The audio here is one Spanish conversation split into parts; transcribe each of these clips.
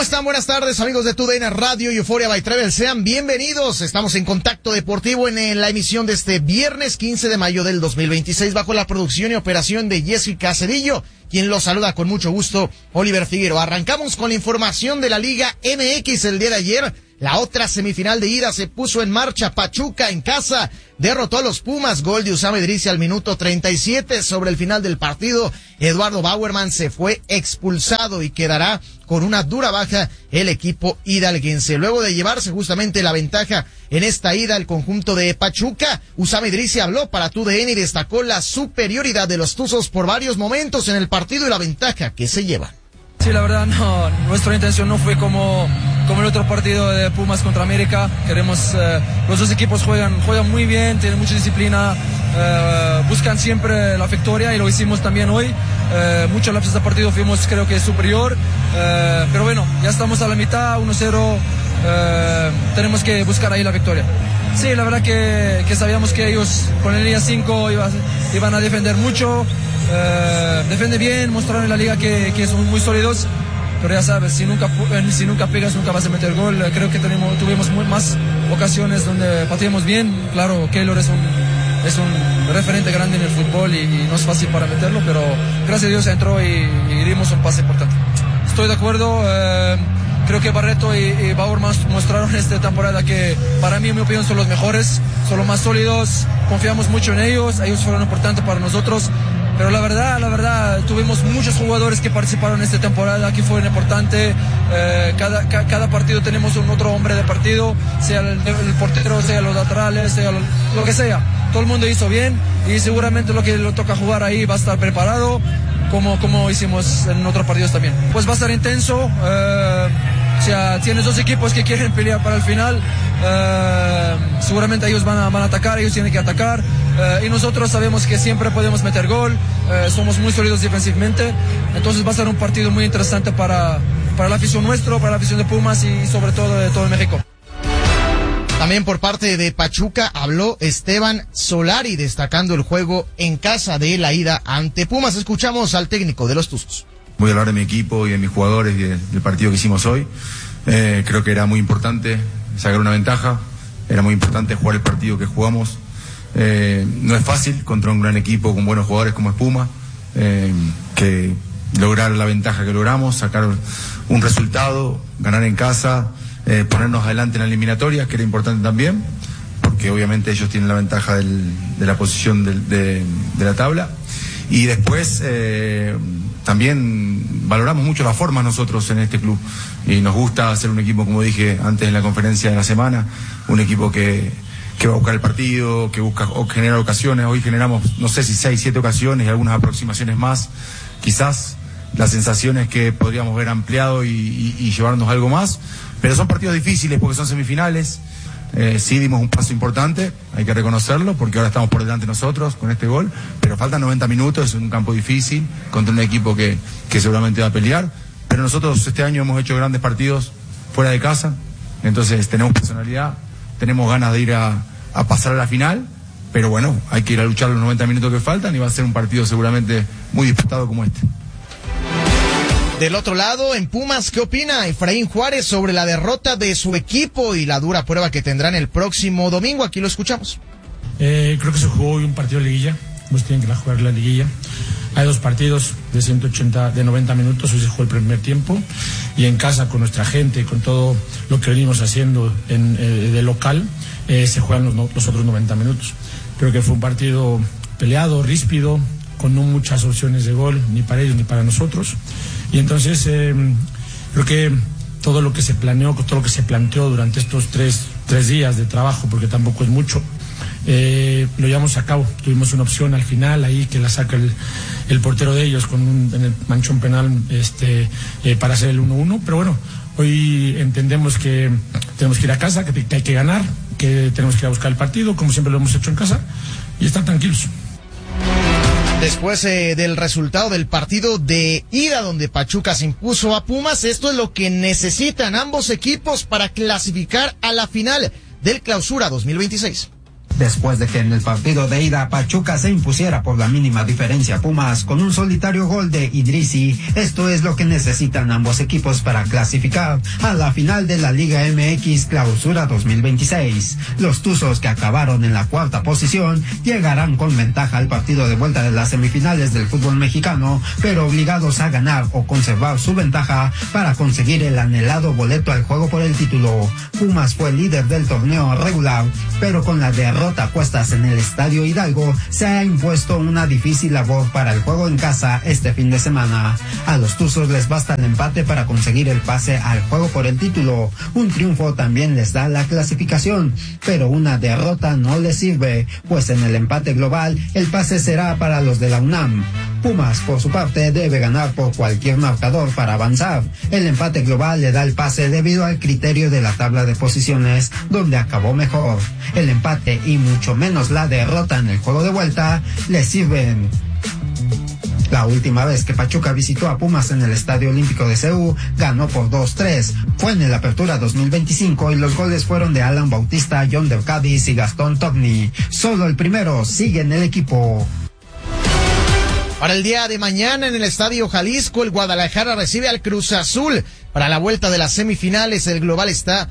¿Cómo están? Buenas tardes, amigos de TUDN Radio y Euphoria by Travel. Sean bienvenidos. Estamos en Contacto Deportivo en la emisión de este viernes 15 de mayo del 2026 bajo la producción y operación de Jessica Cedillo, quien los saluda con mucho gusto, Oliver Figueroa. Arrancamos con la información de la Liga MX el día de ayer. La otra semifinal de ida se puso en marcha. Pachuca en casa derrotó a los Pumas. Gol de Usama Idrissi al minuto 37. Sobre el final del partido, Eduardo Bauerman se fue expulsado y quedará con una dura baja el equipo hidalguense. Luego de llevarse justamente la ventaja en esta ida, el conjunto de Pachuca, Usama Idrissi habló para TUDN y destacó la superioridad de los Tuzos por varios momentos en el partido y la ventaja que se llevan. Sí, la verdad, no, nuestra intención no fue como el otro partido de Pumas contra América. Queremos, los dos equipos juegan muy bien, tienen mucha disciplina, buscan siempre la victoria y lo hicimos también hoy. Muchos lapsos de partido fuimos, creo que superior, pero bueno, ya estamos a la mitad, 1-0, tenemos que buscar ahí la victoria. Sí, la verdad que sabíamos que ellos con el línea 5 iban a defender mucho. Defiende bien, mostraron en la liga que son muy sólidos, pero ya sabes, si nunca pegas nunca vas a meter gol. Creo que tuvimos más ocasiones donde pateamos bien. Claro, Keylor es un referente grande en el fútbol y no es fácil para meterlo, pero gracias a Dios entró y dimos un pase importante. Estoy de acuerdo, creo que Barreto y Bauerman mostraron esta temporada que para mí, en mi opinión, son los mejores, son los más sólidos, confiamos mucho en ellos fueron importantes para nosotros. Pero la verdad, tuvimos muchos jugadores que participaron en esta temporada, que fue importante. Cada partido tenemos un otro hombre de partido, sea el portero, sea los laterales, sea lo que sea. Todo el mundo hizo bien y seguramente lo que le toca jugar ahí va a estar preparado, como hicimos en otros partidos también. Pues va a estar intenso. O sea, tienes dos equipos que quieren pelear para el final. Seguramente ellos van a atacar, ellos tienen que atacar. Y nosotros sabemos que siempre podemos meter gol. Somos muy sólidos defensivamente. Entonces va a ser un partido muy interesante para la afición nuestra, para la afición de Pumas y sobre todo de todo México. También por parte de Pachuca habló Esteban Solari, destacando el juego en casa de la ida ante Pumas. Escuchamos al técnico de los Tuzos. Voy a hablar de mi equipo y de mis jugadores y del partido que hicimos hoy. Creo que era muy importante sacar una ventaja, era muy importante jugar el partido que jugamos. No es fácil contra un gran equipo con buenos jugadores como es Puma, que lograr la ventaja que logramos, sacar un resultado, ganar en casa, ponernos adelante en la eliminatoria, que era importante también, porque obviamente ellos tienen la ventaja de la posición de la tabla. Y después también valoramos mucho las formas nosotros en este club y nos gusta hacer un equipo, como dije antes en la conferencia de la semana, un equipo que va a buscar el partido, que busca generar ocasiones. Hoy generamos, no sé si 6, 7 ocasiones y algunas aproximaciones más. Quizás la sensación es que podríamos haber ampliado y llevarnos algo más, pero son partidos difíciles porque son semifinales. Sí dimos un paso importante, hay que reconocerlo, porque ahora estamos por delante nosotros con este gol, pero faltan 90 minutos, es un campo difícil, contra un equipo que seguramente va a pelear, pero nosotros este año hemos hecho grandes partidos fuera de casa, entonces tenemos personalidad, tenemos ganas de ir a pasar a la final, pero bueno, hay que ir a luchar los 90 minutos que faltan y va a ser un partido seguramente muy disputado como este. Del otro lado, en Pumas, ¿qué opina Efraín Juárez sobre la derrota de su equipo y la dura prueba que tendrán el próximo domingo? Aquí lo escuchamos. Creo que se jugó hoy un partido de liguilla, pues tienen que jugar la liguilla. Hay dos partidos de 90 minutos, hoy se jugó el primer tiempo, y en casa con nuestra gente, con todo lo que venimos haciendo de local, se juegan los otros 90 minutos. Creo que fue un partido peleado, ríspido, con no muchas opciones de gol, ni para ellos ni para nosotros. Y entonces creo que todo lo que se planeó, todo lo que se planteó durante estos tres días de trabajo, porque tampoco es mucho, lo llevamos a cabo. Tuvimos una opción al final ahí que la saca el portero de ellos en el manchón penal para hacer el 1-1, pero bueno, hoy entendemos que tenemos que ir a casa, que hay que ganar, que tenemos que ir a buscar el partido, como siempre lo hemos hecho en casa, y estar tranquilos. Después del resultado del partido de ida donde Pachuca se impuso a Pumas, esto es lo que necesitan ambos equipos para clasificar a la final del Clausura 2026. Después de que en el partido de ida Pachuca se impusiera por la mínima diferencia a Pumas con un solitario gol de Idrissi, esto es lo que necesitan ambos equipos para clasificar a la final de la Liga MX Clausura 2026. Los Tuzos, que acabaron en la cuarta posición, llegarán con ventaja al partido de vuelta de las semifinales del fútbol mexicano, pero obligados a ganar o conservar su ventaja para conseguir el anhelado boleto al juego por el título. Pumas fue líder del torneo regular, pero con la derrota a cuestas en el Estadio Hidalgo se ha impuesto una difícil labor para el juego en casa este fin de semana. A los Tuzos les basta el empate para conseguir el pase al juego por el título. Un triunfo también les da la clasificación, pero una derrota no les sirve, pues en el empate global el pase será para los de la UNAM. Pumas, por su parte, debe ganar por cualquier marcador para avanzar. El empate global le da el pase debido al criterio de la tabla de posiciones, donde acabó mejor. El empate y mucho menos la derrota en el juego de vuelta le sirven. La última vez que Pachuca visitó a Pumas en el Estadio Olímpico de Seúl, ganó por 2-3. Fue en el Apertura 2025 y los goles fueron de Alan Bautista, John Del Cádiz y Gastón Togni. Solo el primero sigue en el equipo. Para el día de mañana en el Estadio Jalisco, el Guadalajara recibe al Cruz Azul. Para la vuelta de las semifinales, el global está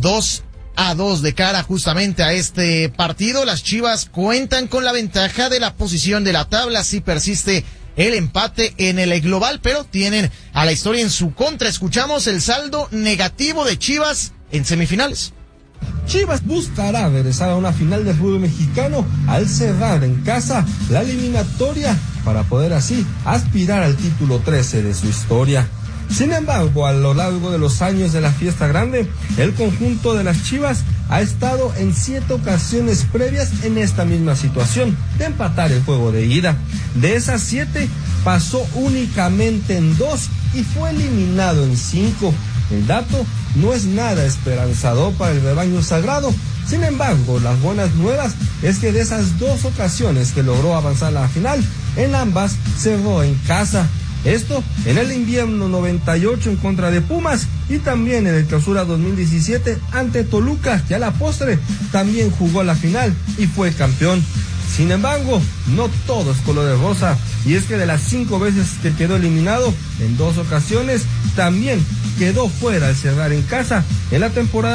2-2 de cara justamente a este partido. Las Chivas cuentan con la ventaja de la posición de la tabla si persiste el empate en el global, pero tienen a la historia en su contra. Escuchamos el saldo negativo de Chivas en semifinales. Chivas buscará regresar a una final del fútbol mexicano al cerrar en casa la eliminatoria para poder así aspirar al título 13 de su historia. Sin embargo, a lo largo de los años de la fiesta grande, el conjunto de las Chivas ha estado en 7 ocasiones previas en esta misma situación de empatar el juego de ida. De esas 7, pasó únicamente en 2 y fue eliminado en 5. El dato no es nada esperanzador para el rebaño sagrado. Sin embargo, las buenas nuevas es que de esas 2 ocasiones que logró avanzar a la final, en ambas cerró en casa. Esto en el invierno 98 en contra de Pumas y también en el Clausura 2017 ante Toluca, que a la postre también jugó la final y fue campeón. Sin embargo, no todo es color de rosa, y es que de las 5 veces que quedó eliminado, en 2 ocasiones también quedó fuera al cerrar en casa en la temporada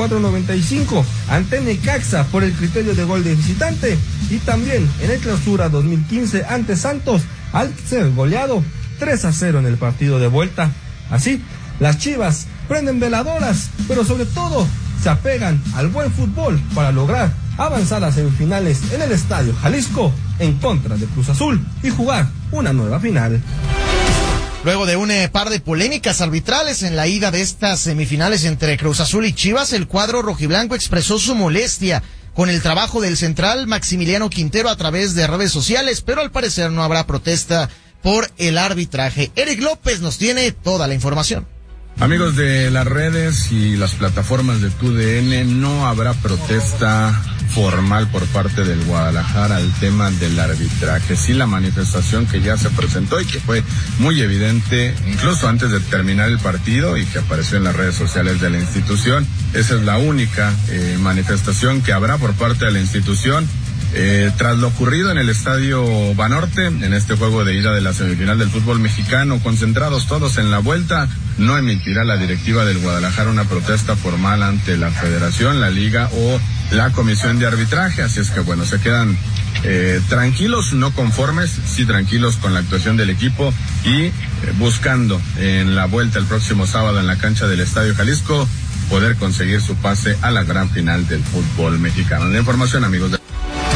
94-95 ante Necaxa por el criterio de gol de visitante, y también en el Clausura 2015 ante Santos al ser goleado 3-0 en el partido de vuelta. Así, las Chivas prenden veladoras, pero sobre todo se apegan al buen fútbol para lograr avanzar a semifinales en el Estadio Jalisco en contra de Cruz Azul y jugar una nueva final. Luego de un par de polémicas arbitrales en la ida de estas semifinales entre Cruz Azul y Chivas, el cuadro rojiblanco expresó su molestia con el trabajo del central Maximiliano Quintero a través de redes sociales, pero al parecer no habrá protesta por el arbitraje. Eric López nos tiene toda la información. Amigos de las redes y las plataformas de TUDN, no habrá protesta formal por parte del Guadalajara al tema del arbitraje. Sí, la manifestación que ya se presentó y que fue muy evidente incluso antes de terminar el partido y que apareció en las redes sociales de la institución. Esa es la única manifestación que habrá por parte de la institución. Tras lo ocurrido en el Estadio Banorte, en este juego de ida de la semifinal del fútbol mexicano, concentrados todos en la vuelta, no emitirá la directiva del Guadalajara una protesta formal ante la Federación, la Liga o la Comisión de Arbitraje. Así es que bueno, se quedan tranquilos, no conformes, sí tranquilos con la actuación del equipo y buscando en la vuelta el próximo sábado en la cancha del Estadio Jalisco poder conseguir su pase a la gran final del fútbol mexicano. La información, amigos de...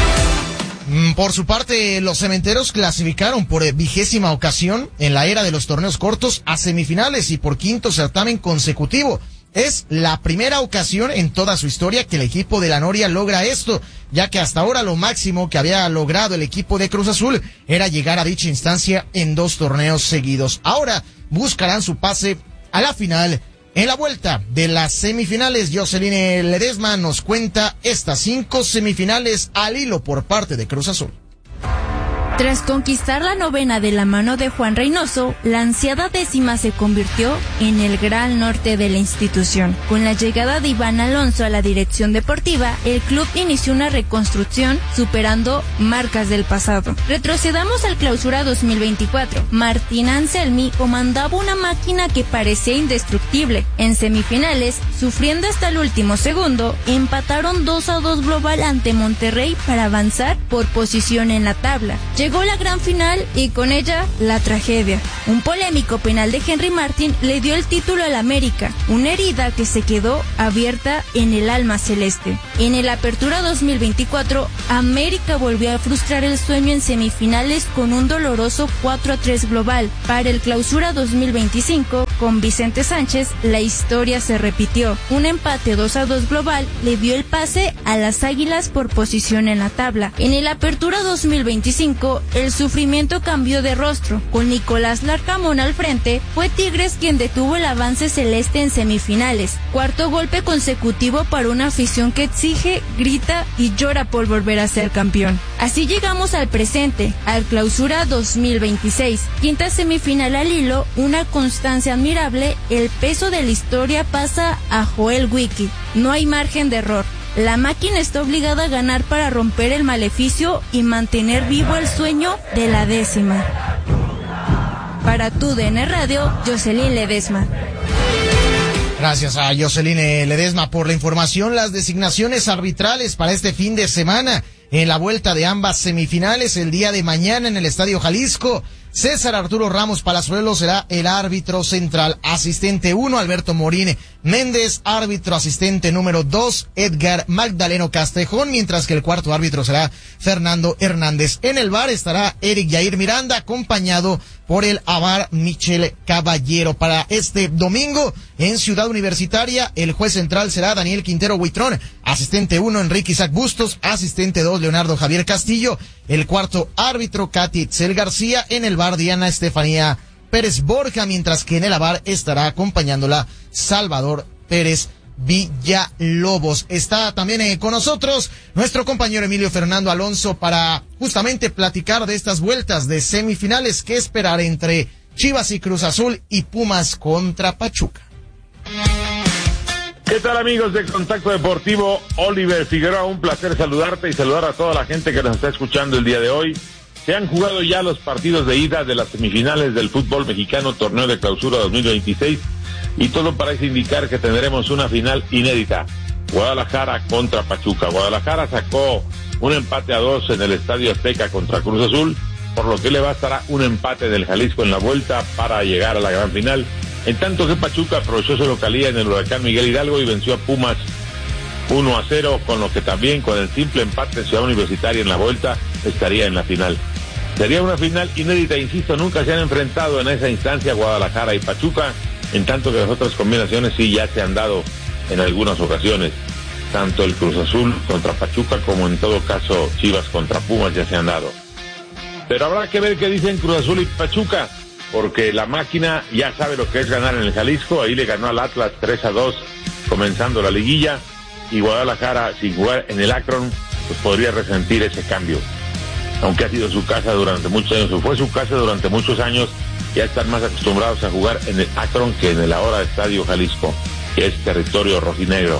Por su parte, los cementeros clasificaron por 20ª ocasión en la era de los torneos cortos a semifinales y por 5º certamen consecutivo. Es la primera ocasión en toda su historia que el equipo de la Noria logra esto, ya que hasta ahora lo máximo que había logrado el equipo de Cruz Azul era llegar a dicha instancia en 2 torneos seguidos. Ahora buscarán su pase a la final. En la vuelta de las semifinales, Jocelyn Ledesma nos cuenta estas 5 semifinales al hilo por parte de Cruz Azul. Tras conquistar la 9ª de la mano de Juan Reynoso, la ansiada 10ª se convirtió en el gran norte de la institución. Con la llegada de Iván Alonso a la dirección deportiva, el club inició una reconstrucción superando marcas del pasado. Retrocedamos al Clausura 2024. Martín Anselmi comandaba una máquina que parecía indestructible. En semifinales, sufriendo hasta el último segundo, empataron 2-2 global ante Monterrey para avanzar por posición en la tabla. Llegó la gran final y con ella la tragedia. Un polémico penal de Henry Martin le dio el título al América, una herida que se quedó abierta en el alma celeste. En el Apertura 2024, América volvió a frustrar el sueño en semifinales con un doloroso 4-3 global. Para el Clausura 2025, con Vicente Sánchez, la historia se repitió. Un empate 2-2 global le dio el pase a las Águilas por posición en la tabla. En el Apertura 2025, el sufrimiento cambió de rostro. Con Nicolás Larcamón al frente, fue Tigres quien detuvo el avance celeste en semifinales. Cuarto golpe consecutivo para una afición que exige, grita y llora por volver a ser campeón. Así llegamos al presente, al Clausura 2026. Quinta semifinal al hilo, una constancia admirable, el peso de la historia pasa a Joel Wiki. No hay margen de error. La máquina está obligada a ganar para romper el maleficio y mantener vivo el sueño de la 10ª. Para TUDN Radio, Jocelyn Ledesma. Gracias a Jocelyn Ledesma por la información. Las designaciones arbitrales para este fin de semana en la vuelta de ambas semifinales el día de mañana en el Estadio Jalisco. César Arturo Ramos Palazuelos será el árbitro central. Asistente 1, Alberto Morín Méndez. Árbitro asistente número 2, Edgar Magdaleno Castejón. Mientras que el cuarto árbitro será Fernando Hernández. En el VAR estará Eric Yair Miranda, acompañado por el AVAR Michel Caballero. Para este domingo, en Ciudad Universitaria, el juez central será Daniel Quintero Huitrón. Asistente 1, Enrique Isaac Bustos. Asistente 2, Leonardo Javier Castillo. El cuarto árbitro, Katy Itzel García. En el VAR, Diana Estefanía Pérez Borja, mientras que en el AVAR estará acompañándola Salvador Pérez Villalobos. Está también con nosotros nuestro compañero Emilio Fernando Alonso para justamente platicar de estas vueltas de semifinales que esperar entre Chivas y Cruz Azul y Pumas contra Pachuca. ¿Qué tal, amigos de Contacto Deportivo? Oliver Figueroa, un placer saludarte y saludar a toda la gente que nos está escuchando el día de hoy. Se han jugado ya los partidos de ida de las semifinales del fútbol mexicano, torneo de clausura 2026, y todo parece indicar que tendremos una final inédita. Guadalajara contra Pachuca. Guadalajara sacó un empate a 2 en el Estadio Azteca contra Cruz Azul, por lo que le bastará un empate del Jalisco en la vuelta para llegar a la gran final. En tanto que Pachuca aprovechó su localía en el Huracán Miguel Hidalgo y venció a Pumas 1-0, con lo que también con el simple empate de Ciudad Universitaria en la vuelta estaría en la final. Sería una final inédita, insisto, nunca se han enfrentado en esa instancia Guadalajara y Pachuca, en tanto que las otras combinaciones sí ya se han dado en algunas ocasiones. Tanto el Cruz Azul contra Pachuca como en todo caso Chivas contra Pumas ya se han dado. Pero habrá que ver qué dicen Cruz Azul y Pachuca, porque la máquina ya sabe lo que es ganar en el Jalisco. Ahí le ganó al Atlas 3-2 comenzando la liguilla, y Guadalajara sin jugar en el Akron pues podría resentir ese cambio. Aunque ha sido su casa durante muchos años, o fue su casa durante muchos años, ya están más acostumbrados a jugar en el Akron que en el ahora Estadio Jalisco, que es territorio rojinegro.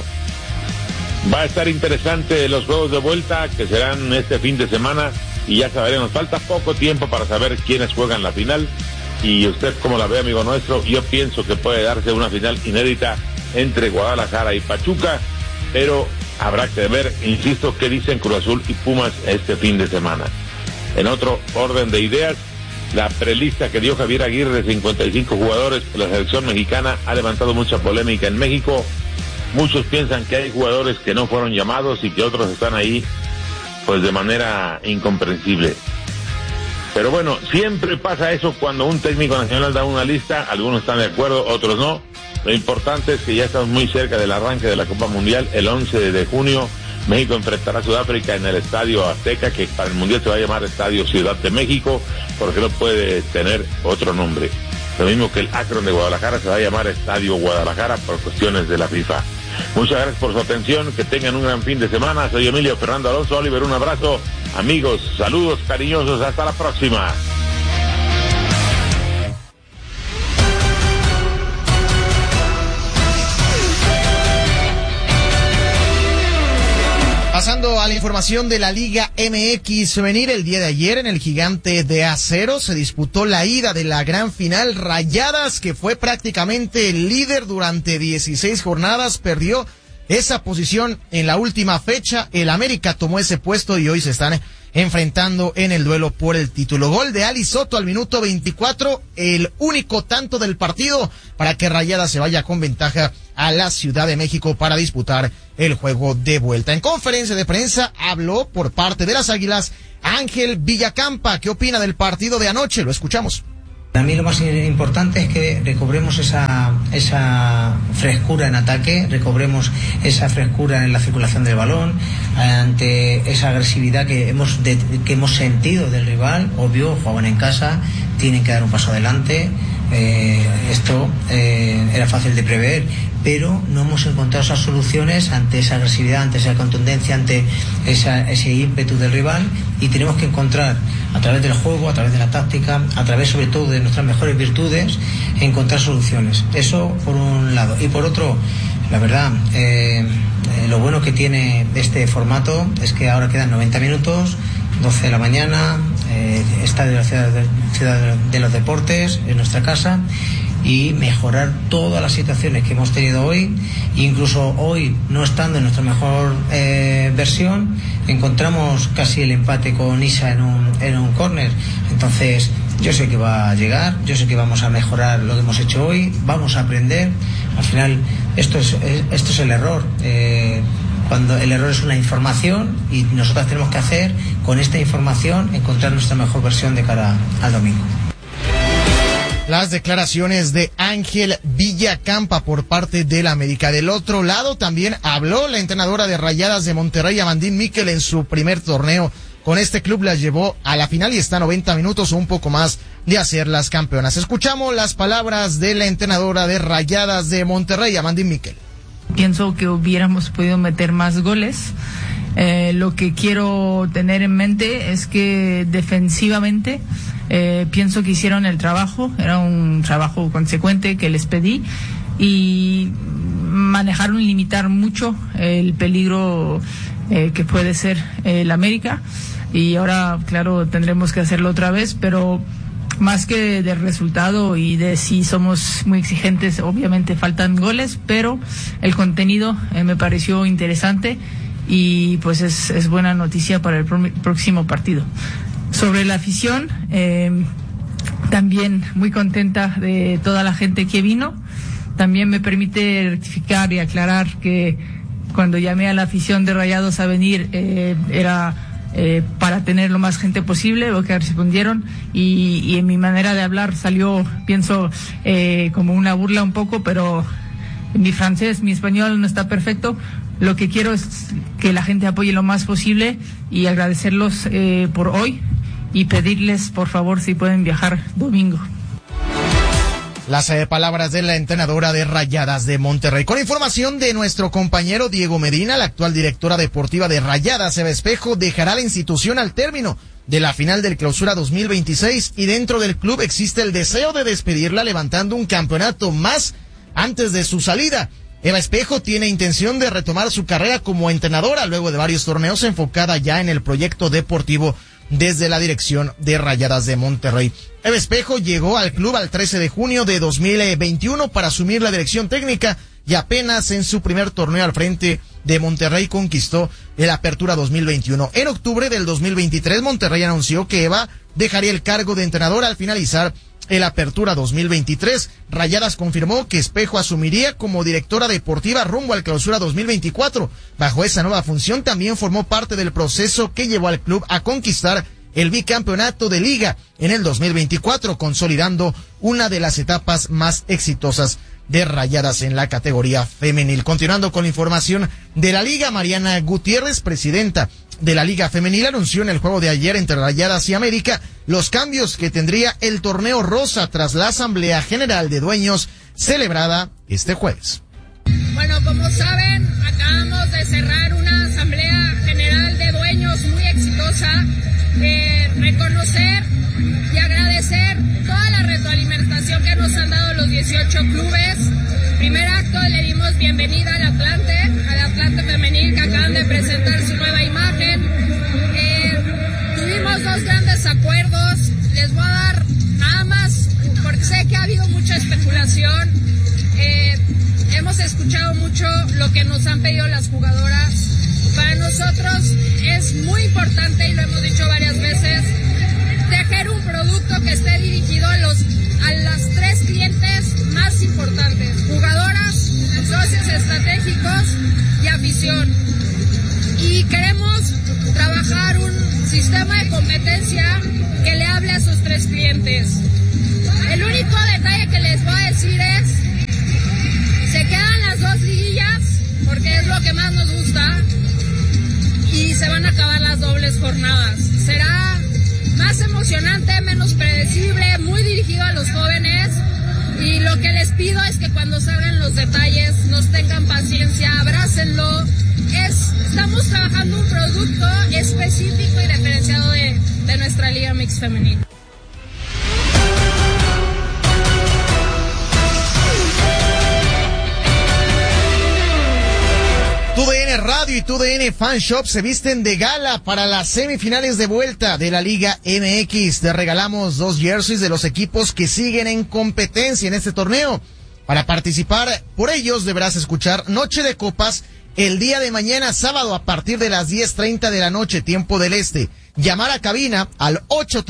Va a estar interesante los juegos de vuelta que serán este fin de semana y ya sabremos. Falta poco tiempo para saber quiénes juegan la final. Y usted, como la ve, amigo nuestro, yo pienso que puede darse una final inédita entre Guadalajara y Pachuca, pero habrá que ver, insisto, qué dicen Cruz Azul y Pumas este fin de semana. En otro orden de ideas, la prelista que dio Javier Aguirre de 55 jugadores de la selección mexicana ha levantado mucha polémica en México. Muchos piensan que hay jugadores que no fueron llamados y que otros están ahí pues de manera incomprensible. Pero bueno, siempre pasa eso cuando un técnico nacional da una lista, algunos están de acuerdo, otros no. Lo importante es que ya estamos muy cerca del arranque de la Copa Mundial. El 11 de junio México enfrentará a Sudáfrica en el Estadio Azteca, que para el Mundial se va a llamar Estadio Ciudad de México, porque no puede tener otro nombre. Lo mismo que el Akron de Guadalajara se va a llamar Estadio Guadalajara por cuestiones de la FIFA. Muchas gracias por su atención, que tengan un gran fin de semana. Soy Emilio Fernando Alonso Oliver, un abrazo, amigos, saludos cariñosos, hasta la próxima. Pasando a la información de la Liga MX femenil, el día de ayer en el Gigante de Acero se disputó la ida de la gran final. Rayadas, que fue prácticamente el líder durante 16 jornadas, perdió esa posición en la última fecha. El América tomó ese puesto y hoy se están enfrentando en el duelo por el título. Gol de Ali Soto al minuto 24, el único tanto del partido para que Rayadas se vaya con ventaja a la Ciudad de México para disputar el juego de vuelta. En conferencia de prensa habló por parte de las Águilas Ángel Villacampa. ¿Qué opina del partido de anoche? Lo escuchamos. Para mí lo más importante es que recobremos esa frescura en ataque, recobremos esa frescura en la circulación del balón, ante esa agresividad que hemos sentido del rival. Obvio, jugaban en casa, tienen que dar un paso adelante. Esto era fácil de prever, pero no hemos encontrado esas soluciones ante esa agresividad, ante esa contundencia, ante ese ímpetu del rival, y tenemos que encontrar a través del juego, a través de la táctica, a través sobre todo de nuestras mejores virtudes, encontrar soluciones. Eso por un lado. Y por otro, la verdad, lo bueno que tiene este formato es que ahora quedan 90 minutos, 12 de la mañana, Estadio de la Ciudad de los Deportes, en nuestra casa, y mejorar todas las situaciones que hemos tenido hoy. Incluso hoy, no estando en nuestra mejor versión, encontramos casi el empate con Isa en un córner. Entonces yo sé que va a llegar, yo sé que vamos a mejorar lo que hemos hecho hoy, vamos a aprender. Al final esto es el error, cuando el error es una información, y nosotros tenemos que hacer con esta información encontrar nuestra mejor versión de cara al domingo. Las declaraciones de Ángel Villacampa por parte del América. Del otro lado también habló la entrenadora de Rayadas de Monterrey, Amandine Miquel, en su primer torneo con este club. Las llevó a la final y está a 90 minutos o un poco más de hacer las campeonas. Escuchamos las palabras de la entrenadora de Rayadas de Monterrey, Amandine Miquel. Pienso que hubiéramos podido meter más goles. Lo que quiero tener en mente es que defensivamente pienso que hicieron el trabajo, era un trabajo consecuente que les pedí, y manejaron y limitar mucho el peligro que puede ser el América, y ahora claro tendremos que hacerlo otra vez, pero más que del resultado y de si somos muy exigentes, obviamente faltan goles, pero el contenido me pareció interesante y pues es buena noticia para el próximo partido. Sobre la afición, también muy contenta de toda la gente que vino. También me permite rectificar y aclarar que cuando llamé a la afición de Rayados a venir era para tener lo más gente posible, lo que respondieron, y en mi manera de hablar salió, pienso, como una burla un poco, pero mi francés, mi español no está perfecto. Lo que quiero es que la gente apoye lo más posible y agradecerlos por hoy y pedirles por favor si pueden viajar domingo. Las palabras de la entrenadora de Rayadas de Monterrey. Con información de nuestro compañero Diego Medina, la actual directora deportiva de Rayadas, Eva Espejo, dejará la institución al término de la final del Clausura 2026, y dentro del club existe el deseo de despedirla levantando un campeonato más antes de su salida. Eva Espejo tiene intención de retomar su carrera como entrenadora luego de varios torneos, enfocada ya en el proyecto deportivo desde la dirección de Rayadas de Monterrey. Eva Espejo llegó al club al 13 de junio de 2021 para asumir la dirección técnica, y apenas en su primer torneo al frente de Monterrey conquistó el Apertura 2021. En octubre del 2023, Monterrey anunció que Eva dejaría el cargo de entrenadora al finalizar el Apertura 2023. Rayadas confirmó que Espejo asumiría como directora deportiva rumbo al Clausura 2024. Bajo esa nueva función también formó parte del proceso que llevó al club a conquistar el bicampeonato de Liga en el 2024, consolidando una de las etapas más exitosas de Rayadas en la categoría femenil. Continuando con la información de la Liga, Mariana Gutiérrez, presidenta de la Liga Femenil, anunció en el juego de ayer entre Rayadas y América los cambios que tendría el torneo rosa tras la Asamblea General de Dueños celebrada este jueves. Bueno, como saben, acabamos de cerrar una asamblea general de dueños muy exitosa. Reconocer y agradecer toda la retroalimentación que nos han dado los 18 clubes. Primer acto le dimos bienvenida al Atlante femenil, que acaban de presentar su nueva imagen. Tuvimos dos grandes acuerdos. Les voy a dar nada más, porque sé que ha habido mucha especulación. Hemos escuchado mucho lo que nos han pedido las jugadoras. Para nosotros es muy importante, y lo hemos dicho varias veces, tejer un producto que esté dirigido a las tres clientes más importantes: jugadoras, socios estratégicos y afición. Y queremos trabajar un sistema de competencia que le hable a sus tres clientes. El único detalle que les voy a decir es: se quedan las dos liguillas, porque es lo que más nos gusta, y se van a acabar las dobles jornadas. Será más emocionante, menos predecible, muy dirigido a los jóvenes, y lo que les pido es que cuando salgan los detalles nos tengan paciencia, abrácenlo. Estamos trabajando un producto específico y diferenciado de nuestra Liga Mix Femenil. TUDN Radio y TUDN Fan Shop se visten de gala para las semifinales de vuelta de la Liga MX. Te regalamos 2 jerseys de los equipos que siguen en competencia en este torneo. Para participar por ellos deberás escuchar Noche de Copas el día de mañana, sábado, a partir de las 10:30 de la noche, tiempo del este. Llamar a cabina al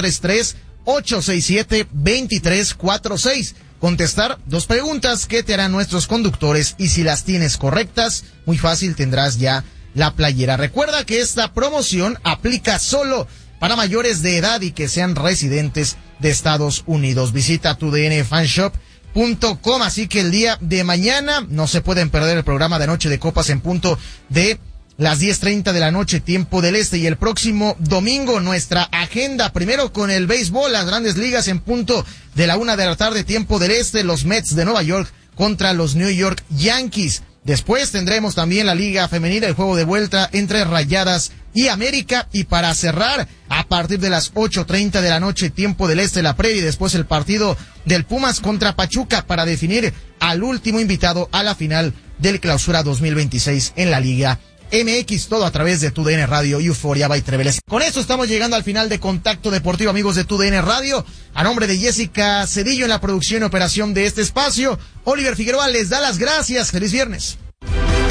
833-867-2346. Contestar 2 preguntas que te harán nuestros conductores, y si las tienes correctas, muy fácil, tendrás ya la playera. Recuerda que esta promoción aplica solo para mayores de edad y que sean residentes de Estados Unidos. Visita tudnfanshop.com, así que el día de mañana no se pueden perder el programa de Noche de Copas en punto de las 10:30 de la noche, tiempo del este. Y el próximo domingo nuestra agenda, primero con el béisbol, las grandes ligas en punto de la 1 de la tarde, tiempo del este, los Mets de Nueva York contra los New York Yankees. Después tendremos también la Liga Femenil, el juego de vuelta entre Rayadas y América. Y para cerrar, a partir de las 8:30 de la noche, tiempo del este, la previa, y después el partido del Pumas contra Pachuca para definir al último invitado a la final del Clausura 2026 en la Liga MX, todo a través de TUDN Radio y Euforia by Treveles. Con esto estamos llegando al final de Contacto Deportivo, amigos de TUDN Radio. A nombre de Jessica Cedillo en la producción y operación de este espacio, Oliver Figueroa les da las gracias. Feliz viernes.